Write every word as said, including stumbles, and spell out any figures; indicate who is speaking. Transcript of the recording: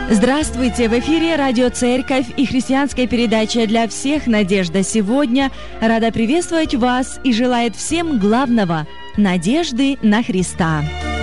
Speaker 1: Здравствуйте! В эфире Радио Церковь и христианская передача для всех «Надежда сегодня». Рада приветствовать вас и желает всем главного – надежды на Христа.